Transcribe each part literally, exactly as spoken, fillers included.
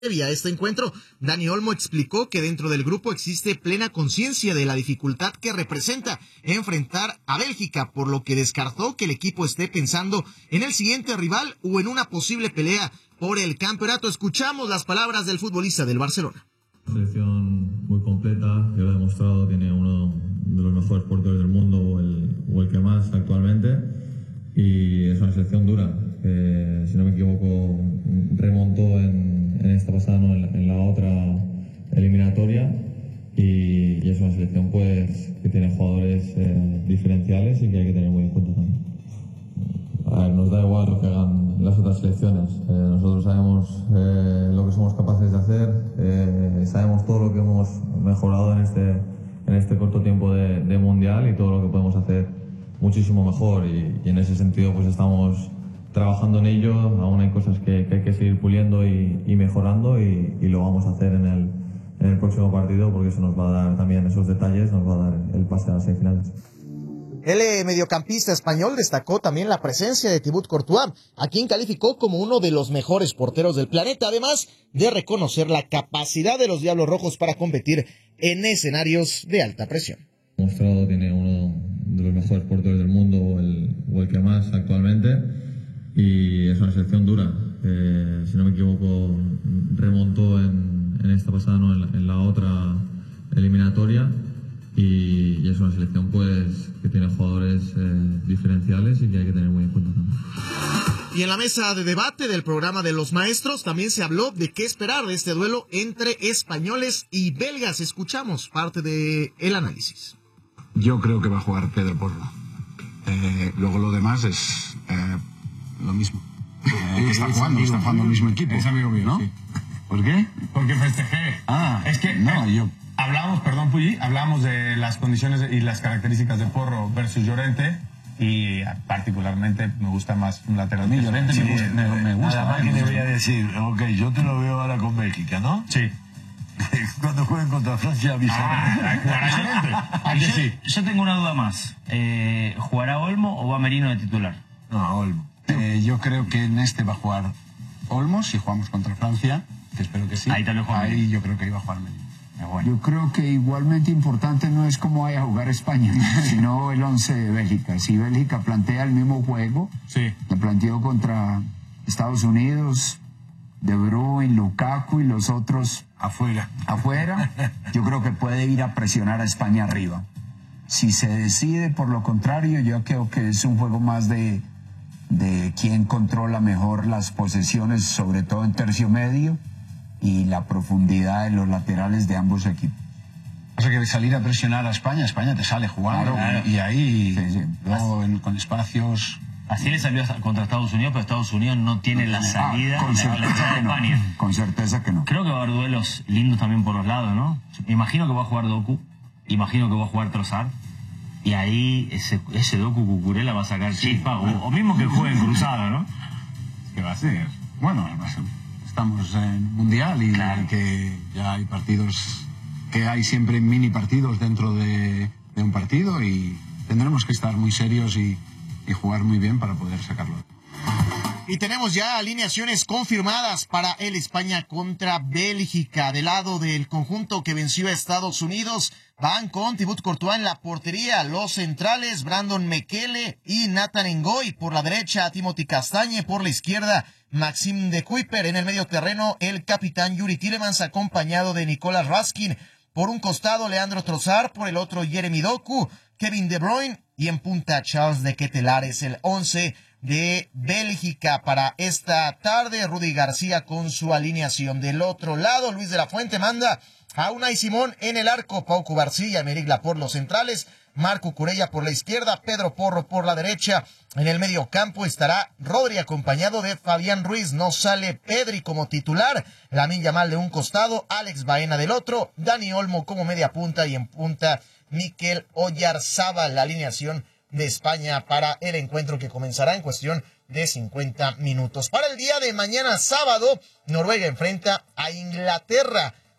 Previa a este encuentro, Dani Olmo explicó que dentro del grupo existe plena conciencia de la dificultad que representa enfrentar a Bélgica, por lo que descartó que el equipo esté pensando en el siguiente rival o en una posible pelea por el campeonato. Escuchamos las palabras del futbolista del Barcelona. Selección muy completa, ya lo ha demostrado, tiene uno de los mejores porteros del mundo o el, o el que más actualmente, y es una selección dura, que si no me equivoco remontó en, en esta pasada, no, en, en la otra eliminatoria, y, y es una selección pues que tiene jugadores eh, diferenciales y que hay que tener muy en cuenta también. A ver, nos da igual lo que hagan las otras selecciones. Eh, nosotros sabemos eh, lo que somos capaces de hacer, eh, sabemos todo lo que hemos mejorado en este, en este corto tiempo de, de mundial y todo lo que podemos hacer muchísimo mejor. Y, y en ese sentido pues estamos trabajando en ello. Aún hay cosas que, que hay que seguir puliendo y, y mejorando, y, y lo vamos a hacer en el, en el próximo partido, porque eso nos va a dar también esos detalles, nos va a dar el pase a las semifinales. El mediocampista español destacó también la presencia de Thibaut Courtois, a quien calificó como uno de los mejores porteros del planeta, además de reconocer la capacidad de los Diablos Rojos para competir en escenarios de alta presión. Ha mostrado, tiene uno de los mejores porteros del mundo o el, o el que más actualmente, y es una selección dura. Eh, si no me equivoco remontó en, en esta pasada, no, en, la, en la otra eliminatoria, y, y es una selección pues que tiene jugadores eh, diferenciales y que hay que tener muy en cuenta también. Y en la mesa de debate del programa de los maestros también se habló de qué esperar de este duelo entre españoles y belgas. Escuchamos parte del análisis. Yo creo que va a jugar Pedro Porro. Eh, luego lo demás es eh, lo mismo. Eh, está jugando, está jugando el mismo equipo. Es amigo mío, ¿no? Sí. ¿Por qué? Porque festejé. Ah, es que no, eh, yo... Hablamos, perdón, Puyi, hablamos de las condiciones y las características de Porro versus Llorente, y particularmente me gusta más un lateral. A mí Llorente sí, me, gusta, me, me gusta. Nada más que te voy a decir, ok, yo te lo veo ahora con Bélgica, ¿no? Sí. Cuando jueguen contra Francia avisaré. Ah, ¿jugará Llorente? ¿A que sí? Yo tengo una duda más. Eh, ¿Jugará Olmo o va Merino de titular? No, Olmo. Eh, yo creo que en este va a jugar Olmo, si jugamos contra Francia, que espero que sí. Ahí tal vez juega Ahí Merino. yo creo que iba a jugar Merino. Bueno. Yo creo que igualmente importante no es cómo vaya a jugar España, sino el once de Bélgica. Si Bélgica plantea el mismo juego, sí, lo planteó contra Estados Unidos, De Bruyne, Lukaku y los otros afuera, afuera, yo creo que puede ir a presionar a España arriba. Si se decide por lo contrario, yo creo que es un juego más de, de quién controla mejor las posesiones, sobre todo en tercio medio, y la profundidad de los laterales de ambos equipos. O sea que salir a presionar a España, España te sale jugando, Claro, y, y ahí sí, sí. luego en, con espacios... Así le salió contra Estados Unidos, pero Estados Unidos no tiene la salida ah, con de la certeza de que no, España. con certeza que no. Creo que va a haber duelos lindos también por los lados, ¿no? Imagino que va a jugar Doku, imagino que va a jugar Trossard, y ahí ese, ese Doku Cucurella va a sacar chispa, o, o mismo que juegue en cruzada, ¿no? ¿Qué va a ser? Bueno, va a ser... Estamos en Mundial y claro, que ya hay partidos, que hay siempre mini partidos dentro de, de un partido, y tendremos que estar muy serios y, y jugar muy bien para poder sacarlo. Y tenemos ya alineaciones confirmadas para el España contra Bélgica. Del lado del conjunto que venció a Estados Unidos, van con Thibaut Courtois en la portería, los centrales Brandon Mekele y Nathan Ngoy. Por la derecha, Timothy Castagne. Por la izquierda, Maxime de Kuiper. En el medio terreno, el capitán Yuri Tielemans, acompañado de Nicolas Raskin. Por un costado, Leandro Trossard. Por el otro, Jeremy Doku, Kevin De Bruyne. Y en punta, Charles de Ketelaere. Es el once de Bélgica para esta tarde. Rudy García con su alineación. Del otro lado, Luis de la Fuente manda a Unai Simón en el arco, Pau Cubarsí y Aymeric Laporte los centrales, Marco Curella por la izquierda, Pedro Porro por la derecha. En el medio campo estará Rodri acompañado de Fabián Ruiz. No sale Pedri como titular, Lamine Yamal de un costado, Alex Baena del otro, Dani Olmo como media punta y en punta Mikel Oyarzábal. La alineación de España para el encuentro que comenzará en cuestión de cincuenta minutos. Para el día de mañana sábado, Noruega enfrenta a Inglaterra.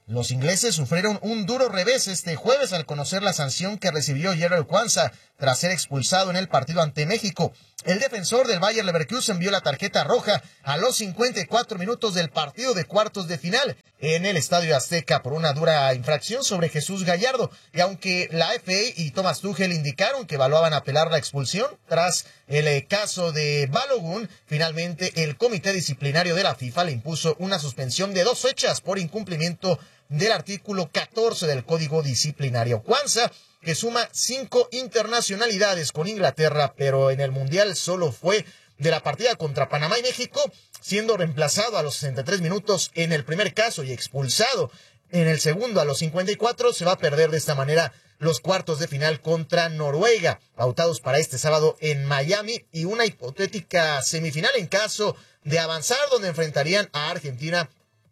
Los ingleses sufrieron un duro revés este jueves al conocer la sanción que recibió Jarell Quansah tras ser expulsado en el partido ante México. El defensor del Bayer Leverkusen vio la tarjeta roja a los cincuenta y cuatro minutos del partido de cuartos de final en el Estadio Azteca por una dura infracción sobre Jesús Gallardo. Y aunque la F A y Thomas Tuchel indicaron que evaluaban apelar la expulsión tras el eh, caso de Balogun, finalmente el comité disciplinario de la FIFA le impuso una suspensión de dos fechas por incumplimiento del artículo catorce del Código Disciplinario. Quansah, que suma cinco internacionalidades con Inglaterra, pero en el Mundial solo fue de la partida contra Panamá y México, siendo reemplazado a los sesenta y tres minutos en el primer caso y expulsado en el segundo a los cincuenta y cuatro, se va a perder de esta manera los cuartos de final contra Noruega, pautados para este sábado en Miami, y una hipotética semifinal en caso de avanzar, donde enfrentarían a Argentina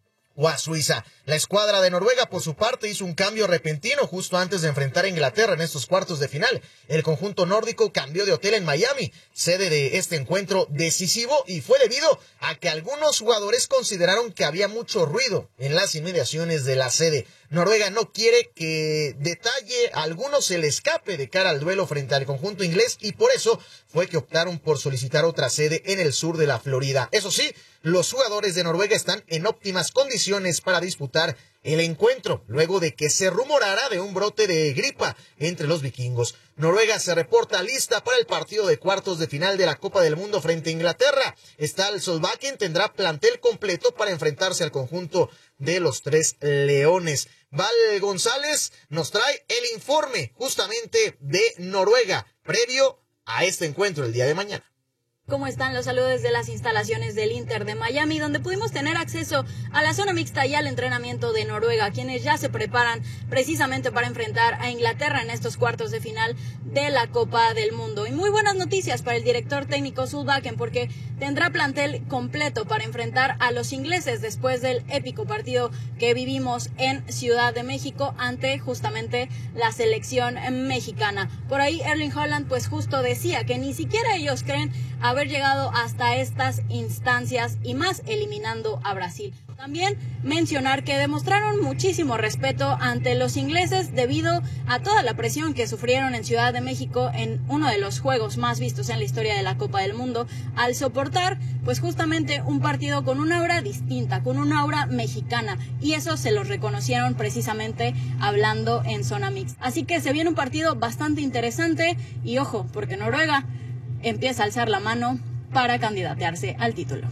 o a Suiza. La escuadra de Noruega, por su parte, hizo un cambio repentino justo antes de enfrentar a Inglaterra en estos cuartos de final. El conjunto nórdico cambió de hotel en Miami, sede de este encuentro decisivo, y fue debido a que algunos jugadores consideraron que había mucho ruido en las inmediaciones de la sede. Noruega no quiere que detalle alguno se le escape de cara al duelo frente al conjunto inglés, y por eso fue que optaron por solicitar otra sede en el sur de la Florida. Eso sí, los jugadores de Noruega están en óptimas condiciones para disputar el encuentro, luego de que se rumorara de un brote de gripa entre los vikingos. Noruega se reporta lista para el partido de cuartos de final de la Copa del Mundo frente a Inglaterra. Stahl Solbakken tendrá plantel completo para enfrentarse al conjunto de los Tres Leones. Val González nos trae el informe justamente de Noruega, previo a este encuentro el día de mañana. ¿Cómo están? Los saludos desde las instalaciones del Inter de Miami, donde pudimos tener acceso a la zona mixta y al entrenamiento de Noruega, quienes ya se preparan precisamente para enfrentar a Inglaterra en estos cuartos de final de la Copa del Mundo. Y muy buenas noticias para el director técnico Solbakken, porque tendrá plantel completo para enfrentar a los ingleses después del épico partido que vivimos en Ciudad de México ante justamente la selección mexicana. Por ahí Erling Haaland pues justo decía que ni siquiera ellos creen haber llegado hasta estas instancias, y más eliminando a Brasil. También mencionar que demostraron muchísimo respeto ante los ingleses debido a toda la presión que sufrieron en Ciudad de México en uno de los juegos más vistos en la historia de la Copa del Mundo, al soportar pues justamente un partido con una aura distinta, con una aura mexicana, y eso se los reconocieron precisamente hablando en zona mix. Así que se viene un partido bastante interesante, y ojo, porque Noruega empieza a alzar la mano para candidatearse al título.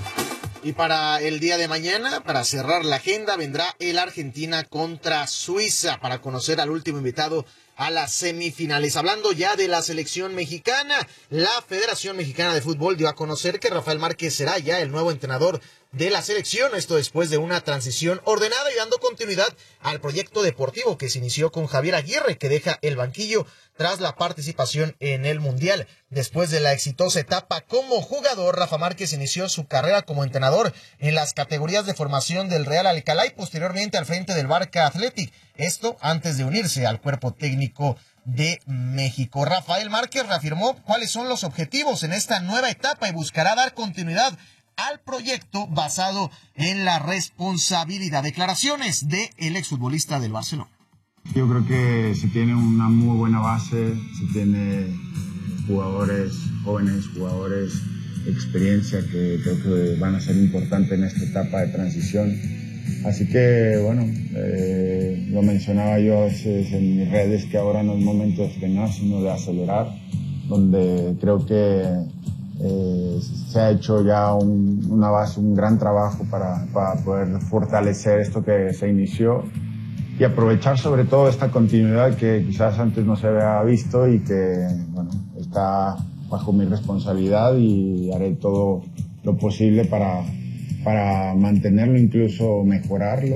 Y para el día de mañana, para cerrar la agenda, vendrá el Argentina contra Suiza para conocer al último invitado a las semifinales. Hablando ya de la selección mexicana, la Federación Mexicana de Fútbol dio a conocer que Rafael Márquez será ya el nuevo entrenador de la selección, esto después de una transición ordenada y dando continuidad al proyecto deportivo que se inició con Javier Aguirre, que deja el banquillo tras la participación en el Mundial. Después de la exitosa etapa como jugador, Rafa Márquez inició su carrera como entrenador en las categorías de formación del Real Alcalá y posteriormente al frente del Barca Athletic, esto antes de unirse al cuerpo técnico de México. Rafael Márquez reafirmó cuáles son los objetivos en esta nueva etapa y buscará dar continuidad al proyecto basado en la responsabilidad. Declaraciones del exfutbolista del Barcelona. Yo creo que se tiene una muy buena base, se tiene jugadores jóvenes, jugadores de experiencia que creo que van a ser importantes en esta etapa de transición. Así que, bueno, eh, lo mencionaba yo en mis redes, que ahora no es momento de frenar, sino de acelerar, donde creo que eh, se ha hecho ya un, una base, un gran trabajo para, para poder fortalecer esto que se inició y aprovechar sobre todo esta continuidad que quizás antes no se había visto y que, bueno, está bajo mi responsabilidad, y haré todo lo posible para, para mantenerlo, incluso mejorarlo.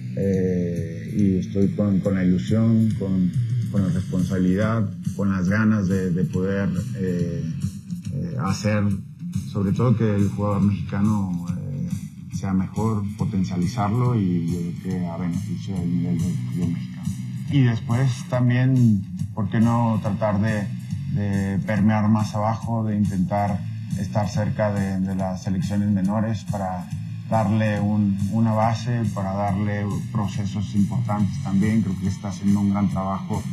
Eh, y estoy con, con la ilusión, con, con la responsabilidad, con las ganas de, de poder eh, eh, hacer, sobre todo que el jugador mexicano eh, sea mejor, potencializarlo, y yo creo que a beneficio del nivel del fútbol mexicano. Y después también, ¿por qué no tratar de, de permear más abajo, de intentar estar cerca de, de las selecciones menores para, darle un, una base, para darle procesos importantes también. Creo que está haciendo un gran trabajo.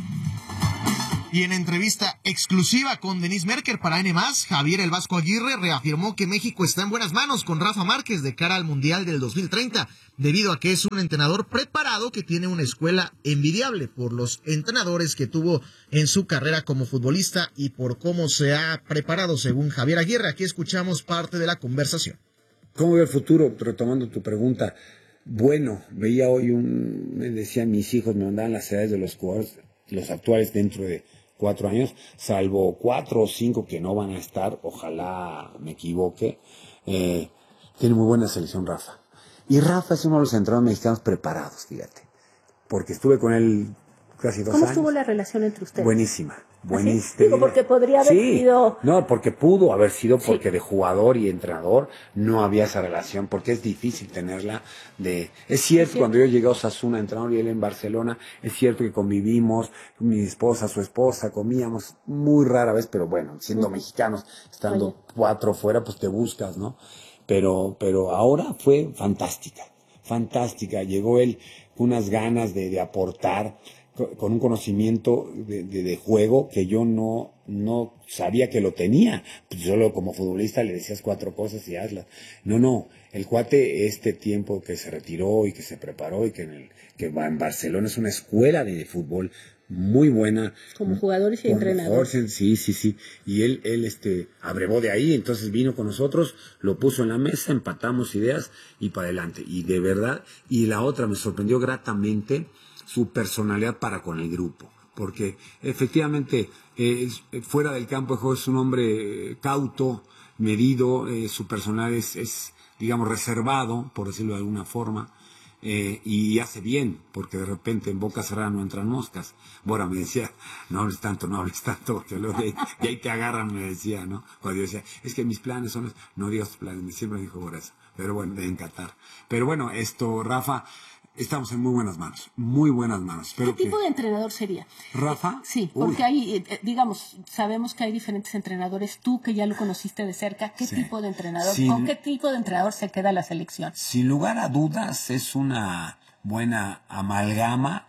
Y en entrevista exclusiva con Denise Merker para N más, Javier El Vasco Aguirre reafirmó que México está en buenas manos con Rafa Márquez de cara al Mundial del dos mil treinta, debido a que es un entrenador preparado que tiene una escuela envidiable por los entrenadores que tuvo en su carrera como futbolista y por cómo se ha preparado según Javier Aguirre. Aquí escuchamos parte de la conversación. ¿Cómo veo el futuro? Retomando tu pregunta. Bueno, veía hoy un, me decían mis hijos, me mandaban las edades de los jugadores, los actuales dentro de cuatro años, salvo cuatro o cinco que no van a estar, ojalá me equivoque. Eh, tiene muy buena selección Rafa. Y Rafa es uno de los entrenadores mexicanos preparados, fíjate, porque estuve con él casi dos ¿Cómo años. ¿Cómo estuvo la relación entre ustedes? Buenísima. Buenísimo. ¿Sí? Digo, porque podría haber sí. sido... No, porque pudo haber sido porque sí. de jugador y entrenador no había esa relación, porque es difícil tenerla. de Es cierto, sí. Cuando yo llegué a Osasuna, entrenador, y él en Barcelona, es cierto que convivimos, mi esposa, su esposa, comíamos muy rara vez, pero bueno, siendo sí. mexicanos, estando Oye. cuatro fuera, pues te buscas, ¿no? Pero, pero ahora fue fantástica, fantástica. Llegó él con unas ganas de, de aportar, con un conocimiento de, de, de juego que yo no, no sabía que lo tenía. Pues solo como futbolista le decías cuatro cosas y hazlas. No, no, el cuate este tiempo que se retiró y que se preparó y que en, el, que va en Barcelona es una escuela de fútbol muy buena. Como jugadores y entrenadores. Sí, sí, sí. Y él, él este, abrevó de ahí, entonces vino con nosotros, lo puso en la mesa, empatamos ideas y para adelante. Y de verdad, y la otra me sorprendió gratamente su personalidad para con el grupo, porque efectivamente eh, es, fuera del campo de juego es un hombre eh, cauto, medido, eh, su personalidad es, es, digamos, reservado, por decirlo de alguna forma, eh, y hace bien, porque de repente en boca cerrada no entran moscas. Bora me decía, no hables tanto, no hables tanto, porque luego de, de ahí te agarran, me decía, ¿no? Cuando yo decía, es que mis planes son, no digas tus planes, siempre dijo Bora eso, pero bueno, de encantar. Pero bueno, esto, Rafa, estamos en muy buenas manos, muy buenas manos. ¿Qué tipo que... de entrenador sería? ¿Rafa? Sí, porque Uy. hay, digamos, sabemos que hay diferentes entrenadores. Tú que ya lo conociste de cerca, ¿qué sí. tipo de entrenador, Sin... con qué tipo de entrenador se queda la selección? Sin lugar a dudas, es una buena amalgama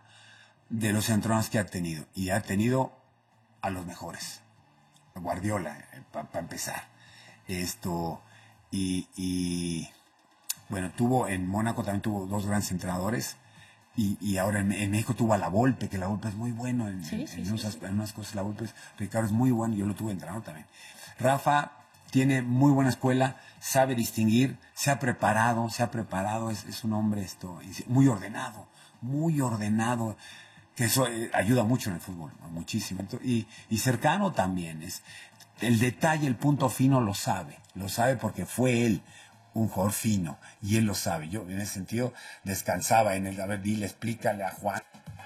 de los entrenadores que ha tenido. Y ha tenido a los mejores. Guardiola, para pa empezar. Esto, y... y... Bueno, tuvo en Mónaco también tuvo dos grandes entrenadores y, y ahora en, en México tuvo a La Volpe, que La Volpe es muy bueno en, sí, en, sí, en, sí, unas, sí. en unas cosas. La Volpe es, Ricardo es muy bueno, yo lo tuve entrenador también. Rafa tiene muy buena escuela, sabe distinguir, se ha preparado, se ha preparado, es, es un hombre esto muy ordenado, muy ordenado, que eso eh, ayuda mucho en el fútbol, muchísimo. Y, y cercano también, es el detalle, el punto fino lo sabe, lo sabe porque fue él un jugador fino, y él lo sabe. Yo en ese sentido descansaba en el, a ver, dile, explícale a Juan.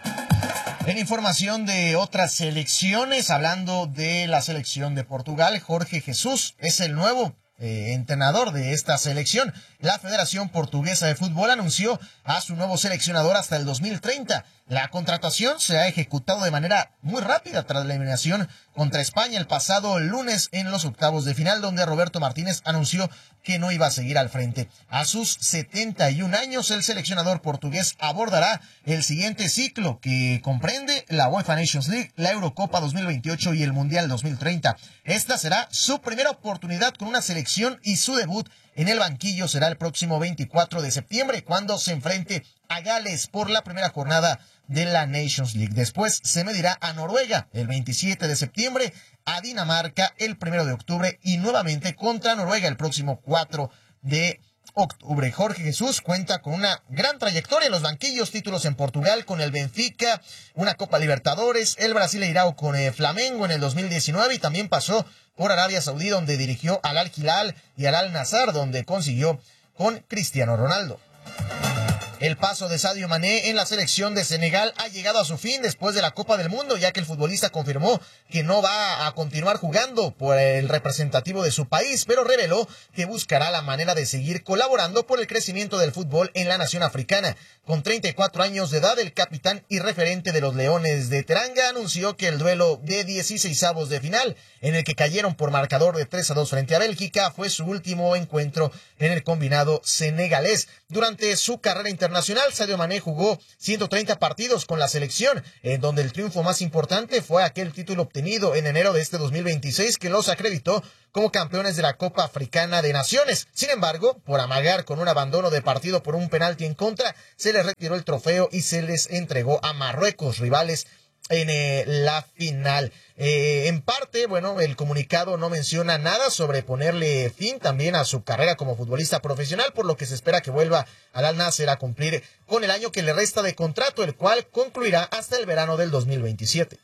En información de otras selecciones, hablando de la selección de Portugal, Jorge Jesús es el nuevo eh, entrenador de esta selección. La Federación Portuguesa de Fútbol anunció a su nuevo seleccionador hasta el dos mil treinta. La contratación se ha ejecutado de manera muy rápida tras la eliminación contra España el pasado lunes en los octavos de final, donde Roberto Martínez anunció que no iba a seguir al frente. A sus setenta y un años, el seleccionador portugués abordará el siguiente ciclo, que comprende la UEFA Nations League, la Eurocopa dos mil veintiocho y el Mundial dos mil treinta. Esta será su primera oportunidad con una selección y su debut en el banquillo será el próximo veinticuatro de septiembre, cuando se enfrente a Gales por la primera jornada de la Nations League. Después se medirá a Noruega el veintisiete de septiembre, a Dinamarca el primero de octubre y nuevamente contra Noruega el próximo cuatro de octubre. Jorge Jesús cuenta con una gran trayectoria en los banquillos, títulos en Portugal con el Benfica, una Copa Libertadores, el Brasileirao con el Flamengo en el dos mil diecinueve y también pasó por Arabia Saudí, donde dirigió al Al Hilal y al Al Nassr, donde consiguió con Cristiano Ronaldo. El paso de Sadio Mané en la selección de Senegal ha llegado a su fin después de la Copa del Mundo, ya que el futbolista confirmó que no va a continuar jugando por el representativo de su país, pero reveló que buscará la manera de seguir colaborando por el crecimiento del fútbol en la nación africana. Con treinta y cuatro años de edad, el capitán y referente de los Leones de Teranga anunció que el duelo de dieciseisavos de final, en el que cayeron por marcador de tres a dos frente a Bélgica, fue su último encuentro en el combinado senegalés. Durante su carrera internacional, Sadio Mané jugó ciento treinta partidos con la selección, en donde el triunfo más importante fue aquel título obtenido en enero de este dos mil veintiséis que los acreditó como campeones de la Copa Africana de Naciones. Sin embargo, por amagar con un abandono de partido por un penalti en contra, se les retiró el trofeo y se les entregó a Marruecos, rivales en eh, la final. Eh, en parte, bueno, el comunicado no menciona nada sobre ponerle fin también a su carrera como futbolista profesional, por lo que se espera que vuelva al Al Nassr a cumplir con el año que le resta de contrato, el cual concluirá hasta el verano del dos mil veintisiete.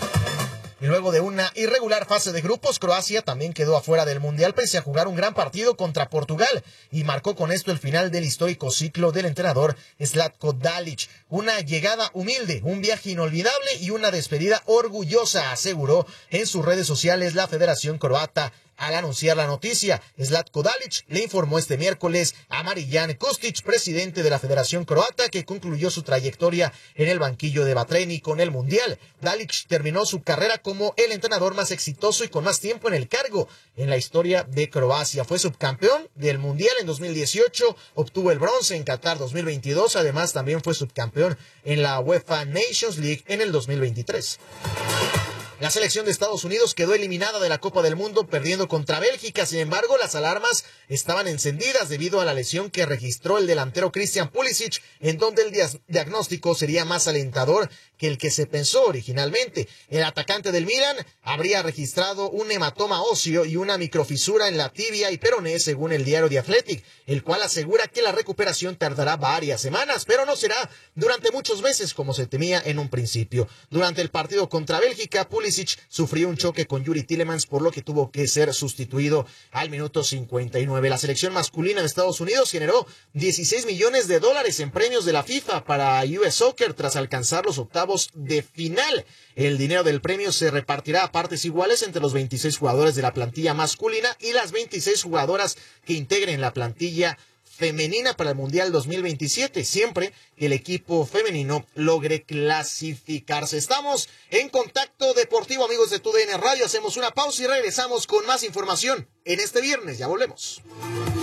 Y luego de una irregular fase de grupos, Croacia también quedó afuera del Mundial pese a jugar un gran partido contra Portugal y marcó con esto el final del histórico ciclo del entrenador Zlatko Dalic. Una llegada humilde, un viaje inolvidable y una despedida orgullosa, aseguró en sus redes sociales la Federación Croata. Al anunciar la noticia, Zlatko Dalic le informó este miércoles a Marijan Kustić, presidente de la Federación Croata, que concluyó su trayectoria en el banquillo de Batreni con el Mundial. Dalic terminó su carrera como el entrenador más exitoso y con más tiempo en el cargo en la historia de Croacia. Fue subcampeón del Mundial en dos mil dieciocho, obtuvo el bronce en Qatar dos mil veintidós, además también fue subcampeón en la UEFA Nations League en el dos mil veintitrés. La selección de Estados Unidos quedó eliminada de la Copa del Mundo perdiendo contra Bélgica. Sin embargo, las alarmas estaban encendidas debido a la lesión que registró el delantero Christian Pulisic, en donde el diagnóstico sería más alentador que el que se pensó originalmente. El atacante del Milan habría registrado un hematoma óseo y una microfisura en la tibia y peroné, según el diario The Athletic, el cual asegura que la recuperación tardará varias semanas, pero no será durante muchos meses como se temía en un principio. Durante el partido contra Bélgica, Pulisic sufrió un choque con Yuri Tillemans, por lo que tuvo que ser sustituido al minuto cincuenta y nueve. La selección masculina de Estados Unidos generó dieciséis millones de dólares en premios de la FIFA para U S Soccer tras alcanzar los octavos de final. El dinero del premio se repartirá a partes iguales entre los veintiséis jugadores de la plantilla masculina y las veintiséis jugadoras que integren la plantilla femenina para el Mundial dos mil veintisiete, siempre que el equipo femenino logre clasificarse. Estamos en Contacto Deportivo, amigos de TUDN Radio. Hacemos una pausa y regresamos con más información en este viernes. Ya volvemos.